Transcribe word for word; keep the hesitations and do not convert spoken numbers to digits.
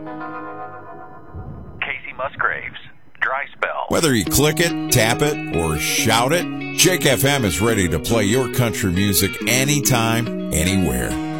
Casey Musgraves, Dry Spell. Whether you click it, tap it, or shout it, Jake F M is ready to play your country music anytime, anywhere.